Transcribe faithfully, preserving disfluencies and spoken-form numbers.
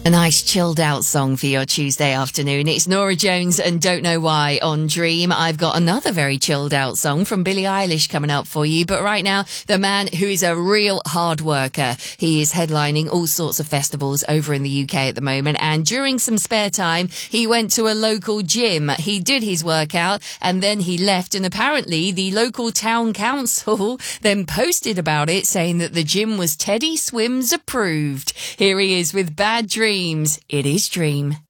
A nice chilled out song for your Tuesday afternoon. It's Norah Jones and Don't Know Why on Dream. I've got another very chilled out song from Billie Eilish coming up for you. But right now, the man who is a real hard worker. He is headlining all sorts of festivals over in the U K at the moment. And during some spare time, he went to a local gym. He did his workout and then he left. And apparently the local town council then posted about it, saying that the gym was Teddy Swims approved. Here he is with Bad Dreams. It is Dream.